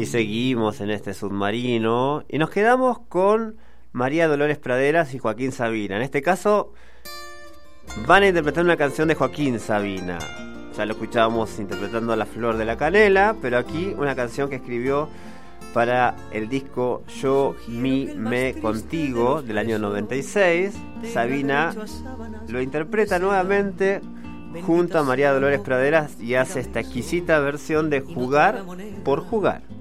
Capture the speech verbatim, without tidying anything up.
Y seguimos en este submarino y nos quedamos con María Dolores Praderas y Joaquín Sabina. En este caso van a interpretar una canción de Joaquín Sabina. Ya lo escuchábamos interpretando La Flor de la Canela, pero aquí una canción que escribió para el disco Yo, Mi, Me, Contigo del año noventa y seis. Sabina lo interpreta nuevamente junto a María Dolores Praderas y hace esta exquisita versión de Jugar por Jugar.